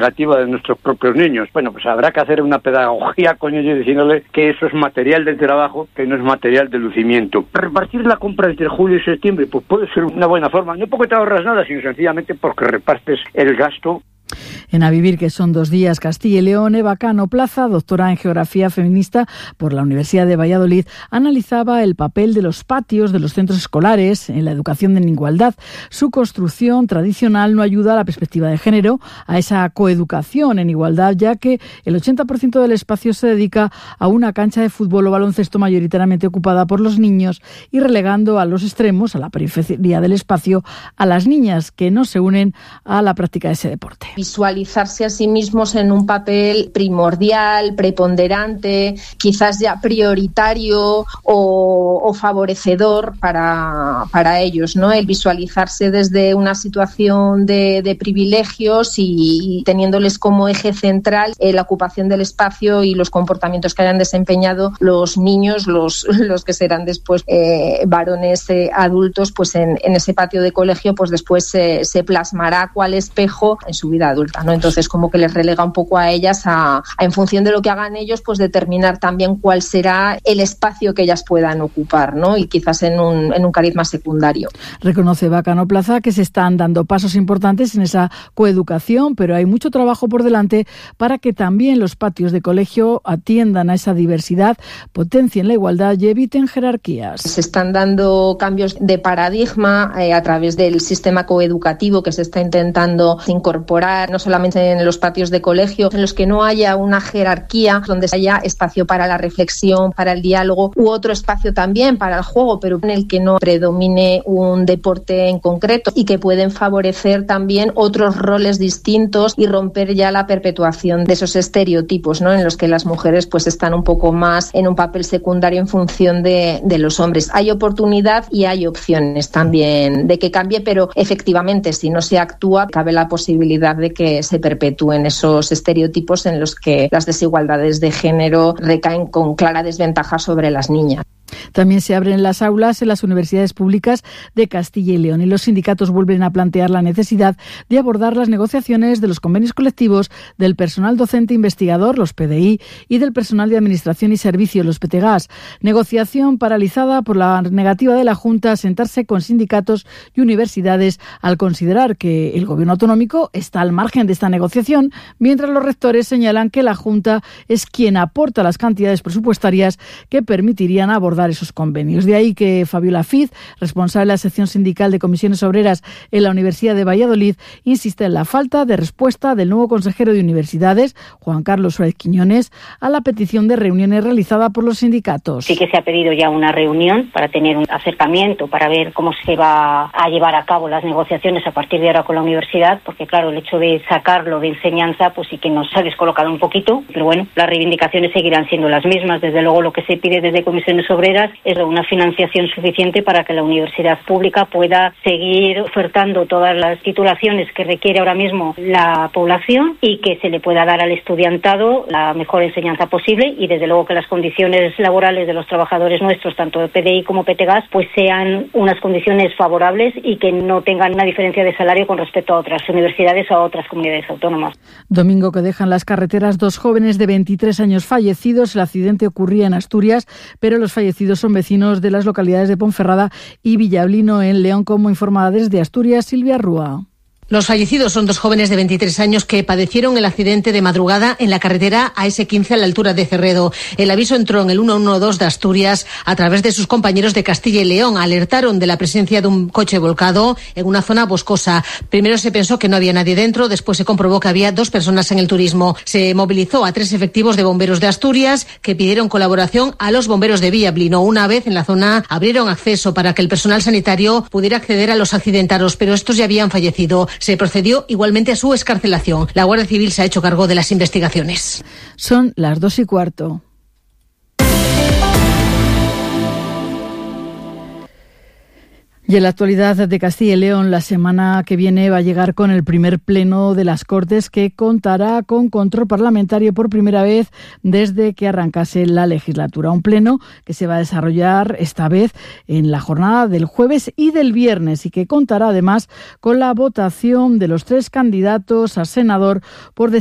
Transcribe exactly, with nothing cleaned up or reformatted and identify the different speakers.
Speaker 1: negativa de nuestros propios niños. Bueno, pues habrá que hacer una pedagogía con ellos diciéndole que eso es material del trabajo, que no es material de lucimiento. Repartir la compra entre julio y septiembre, pues puede ser una buena forma, no porque te ahorras nada, sino sencillamente porque repartes el gasto.
Speaker 2: En A Vivir, que son dos días, Castilla y León, Eva Cano Plaza, doctora en Geografía Feminista por la Universidad de Valladolid, analizaba el papel de los patios de los centros escolares en la educación en igualdad. Su construcción tradicional no ayuda a la perspectiva de género, a esa coeducación en igualdad, ya que el ochenta por ciento del espacio se dedica a una cancha de fútbol o baloncesto mayoritariamente ocupada por los niños y relegando a los extremos, a la periferia del espacio, a las niñas que no se unen a la práctica de ese deporte.
Speaker 3: Visualizarse a sí mismos en un papel primordial, preponderante, quizás ya prioritario o, o favorecedor para, para ellos, ¿no? El visualizarse desde una situación de, de privilegios y, y teniéndoles como eje central eh, la ocupación del espacio y los comportamientos que hayan desempeñado los niños, los, los que serán después eh, varones eh, adultos, pues en, en ese patio de colegio, pues después eh, se plasmará cuál espejo en su vida adulta, ¿no? Entonces como que les relega un poco a ellas a, a en función de lo que hagan ellos, pues determinar también cuál será el espacio que ellas puedan ocupar, ¿no? Y quizás en un, en un cariz más secundario.
Speaker 2: Reconoce Eva Cano Plaza que se están dando pasos importantes en esa coeducación, pero hay mucho trabajo por delante para que también los patios de colegio atiendan a esa diversidad, potencien la igualdad y eviten jerarquías.
Speaker 3: Se están dando cambios de paradigma eh, a través del sistema coeducativo que se está intentando incorporar, no solamente en los patios de colegio, en los que no haya una jerarquía, donde haya espacio para la reflexión, para el diálogo, u otro espacio también para el juego, pero en el que no predomine un deporte en concreto y que pueden favorecer también otros roles distintos y romper ya la perpetuación de esos estereotipos, ¿no? En los que las mujeres pues están un poco más en un papel secundario en función de, de los hombres. Hay oportunidad y hay opciones también de que cambie, pero efectivamente si no se actúa cabe la posibilidad de que se perpetúen esos estereotipos en los que las desigualdades de género recaen con clara desventaja sobre las niñas.
Speaker 2: También se abren las aulas en las universidades públicas de Castilla y León y los sindicatos vuelven a plantear la necesidad de abordar las negociaciones de los convenios colectivos del personal docente investigador, los P D I, y del personal de administración y servicios, los P T G A S. Negociación paralizada por la negativa de la Junta a sentarse con sindicatos y universidades al considerar que el gobierno autonómico está al margen de esta negociación, mientras los rectores señalan que la Junta es quien aporta las cantidades presupuestarias que permitirían abordar esos convenios. De ahí que Fabiola Fiz, responsable de la sección sindical de comisiones obreras en la Universidad de Valladolid, insiste en la falta de respuesta del nuevo consejero de universidades, Juan Carlos Suárez Quiñones, a la petición de reuniones realizada por los sindicatos.
Speaker 4: Sí que se ha pedido ya una reunión para tener un acercamiento, para ver cómo se va a llevar a cabo las negociaciones a partir de ahora con la universidad, porque claro, el hecho de sacarlo de enseñanza, pues sí que nos ha descolocado un poquito, pero bueno, las reivindicaciones seguirán siendo las mismas. Desde luego lo que se pide desde comisiones obreras es una financiación suficiente para que la universidad pública pueda seguir ofertando todas las titulaciones que requiere ahora mismo la población y que se le pueda dar al estudiantado la mejor enseñanza posible y desde luego que las condiciones laborales de los trabajadores nuestros, tanto de P D I como P T G A S, pues sean unas condiciones favorables y que no tengan una diferencia de salario con respecto a otras universidades o a otras comunidades autónomas.
Speaker 2: Domingo que dejan las carreteras dos jóvenes de veintitrés años fallecidos. El accidente ocurría en Asturias, pero los fallecidos son vecinos de las localidades de Ponferrada y Villablino en León, como informada desde Asturias Silvia Rúa.
Speaker 5: Los fallecidos son dos jóvenes de veintitrés años que padecieron el accidente de madrugada en la carretera A S quince a la altura de Cerredo. El aviso entró en el ciento doce de Asturias a través de sus compañeros de Castilla y León. Alertaron de la presencia de un coche volcado en una zona boscosa. Primero se pensó que no había nadie dentro, después se comprobó que había dos personas en el turismo. Se movilizó a tres efectivos de bomberos de Asturias que pidieron colaboración a los bomberos de Villablino. Una vez en la zona abrieron acceso para que el personal sanitario pudiera acceder a los accidentados, pero estos ya habían fallecido. Se procedió igualmente a su excarcelación. La Guardia Civil se ha hecho cargo de las investigaciones.
Speaker 2: Son las dos y cuarto. Y en la actualidad de Castilla y León, la semana que viene va a llegar con el primer pleno de las Cortes, que contará con control parlamentario por primera vez desde que arrancase la legislatura. Un pleno que se va a desarrollar esta vez en la jornada del jueves y del viernes y que contará además con la votación de los tres candidatos a senador por